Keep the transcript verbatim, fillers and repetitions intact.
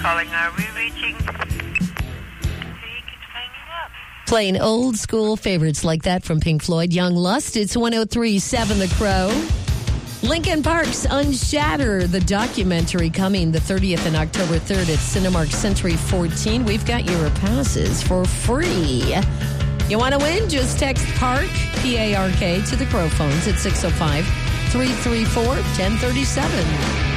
calling. Are we reaching? Playing old school favorites like that from Pink Floyd, Young Lust. It's one oh three point seven The Crow. Linkin Park's Unshatter, the documentary, coming the thirtieth and October third at Cinemark Century fourteen. We've got your passes for free. You want to win? Just text PARK, P A R K, to the Crow phones at six oh five, three three four, one oh three seven.